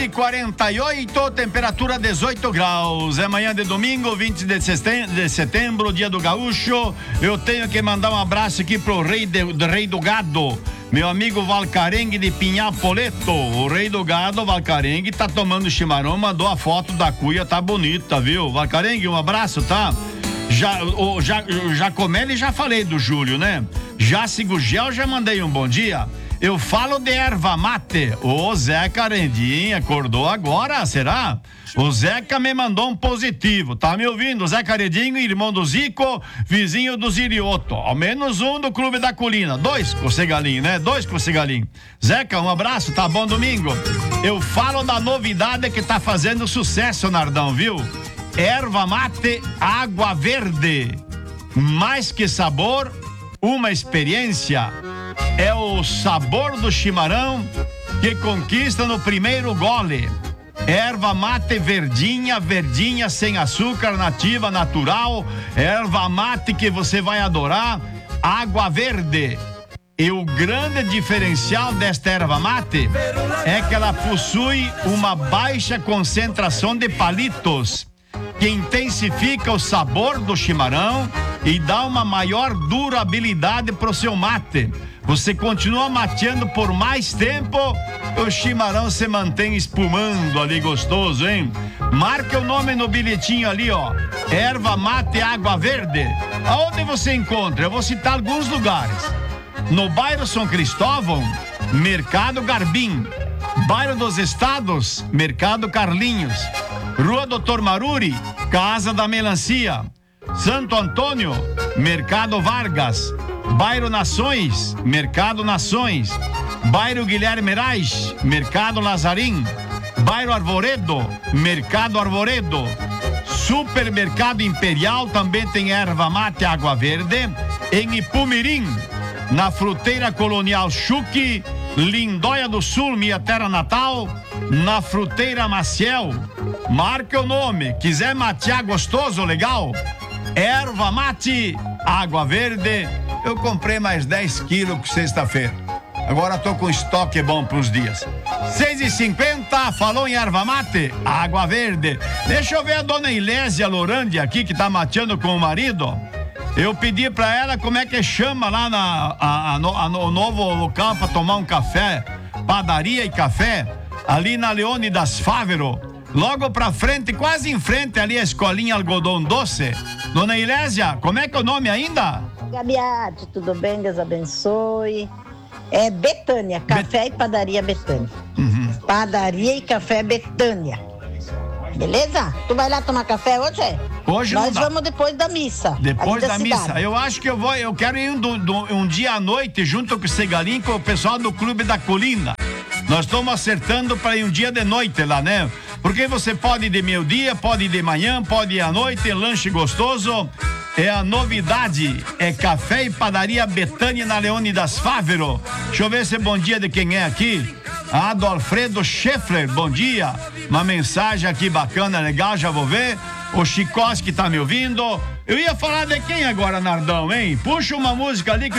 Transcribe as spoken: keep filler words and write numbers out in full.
e quarenta e oito, temperatura dezoito graus. É manhã de domingo, vinte de setembro, dia do gaúcho. Eu tenho que mandar um abraço aqui pro rei, de, do rei do gado, meu amigo Valcarengue de Pinhapoleto. O rei do gado, Valcarengue, tá tomando chimarrão, mandou a foto da cuia, tá bonita, viu? Valcarengue, um abraço, tá? Já, o, já, o Jacomelli, já falei do Júlio, né? Jaci Gugel, já mandei um bom dia. Eu falo de erva mate. O Zeca Arendim acordou agora, será? O Zeca me mandou um positivo. Tá me ouvindo? Zeca Arendim, irmão do Zico, vizinho do Zirioto. Ao menos um do Clube da Colina. Dois com o Cigalinho, né? Dois com o Cigalinho. Zeca, um abraço, tá bom domingo? Eu falo da novidade que tá fazendo sucesso, Nardão, viu? Erva mate, água verde. Mais que sabor, uma experiência. É o sabor do chimarrão que conquista no primeiro gole. Erva mate verdinha, verdinha, sem açúcar, nativa, natural. Erva mate que você vai adorar. Água verde. E o grande diferencial desta erva mate é que ela possui uma baixa concentração de palitos, que intensifica o sabor do chimarrão e dá uma maior durabilidade pro seu mate. Você continua mateando por mais tempo, o chimarrão se mantém espumando ali gostoso, hein? Marque o nome no bilhetinho ali, ó. Erva mate água verde. Aonde você encontra? Eu vou citar alguns lugares. No bairro São Cristóvão, Mercado Garbim. Bairro dos Estados, Mercado Carlinhos. Rua Doutor Maruri, Casa da Melancia. Santo Antônio, Mercado Vargas. Bairro Nações, Mercado Nações. Bairro Guilherme Reis, Mercado Lazarim. Bairro Arvoredo, Mercado Arvoredo. Supermercado Imperial também tem erva mate água verde. Em Ipumirim, na Fruteira Colonial Chuque, Lindóia do Sul, minha terra natal. Na Fruteira Maciel, marque o nome. Quiser matear gostoso, legal? Erva mate água verde. Eu comprei mais dez quilos por sexta-feira. Agora tô com estoque bom pros dias. seis e cinquenta, falou em erva mate, água verde. Deixa eu ver a dona Ilésia Lorandi aqui, que tá mateando com o marido. Eu pedi pra ela como é que chama lá na, a, a, a, no, o novo local pra tomar um café. Padaria e café, ali na Leônidas Fávero. Logo pra frente, quase em frente ali a escolinha Algodão Doce. Dona Ilésia, como é que é o nome ainda? Gabiati, tudo bem? Deus abençoe. É Betânia, Café Bet... e Padaria Betânia. Uhum. Padaria e Café Betânia. Beleza? Tu vai lá tomar café hoje? Hoje Nós não dá. Vamos depois da missa. Depois da, da missa. missa. Eu acho que eu vou, eu quero ir um, um, um dia à noite junto com o Segalim, com o pessoal do Clube da Colina. Nós estamos acertando para ir um dia de noite lá, né? Porque você pode ir de meio-dia, pode ir de manhã, pode ir à noite, lanche gostoso. É a novidade, é Café e Padaria Betânia na Leônidas Fávero. Deixa eu ver se é bom dia de quem é aqui. Ah, do Alfredo Scheffler, bom dia. Uma mensagem aqui bacana, legal, já vou ver. O Chicós que tá me ouvindo. Eu ia falar de quem agora, Nardão, hein? Puxa uma música ali que